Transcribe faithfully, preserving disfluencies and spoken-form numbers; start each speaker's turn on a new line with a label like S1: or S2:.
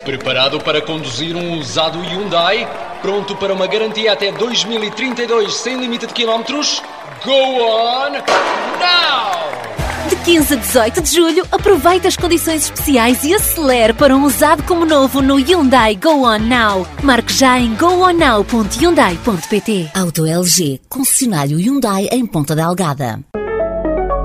S1: Preparado para conduzir um usado Hyundai? Pronto para uma garantia até dois mil e trinta e dois sem limite de quilómetros? Go on now!
S2: De quinze a dezoito de julho, aproveite as condições especiais e acelere para um usado como novo no Hyundai Go On Now. Marque já em go on now ponto hyundai ponto pt.
S3: Auto L G, concessionário Hyundai em Ponta Delgada.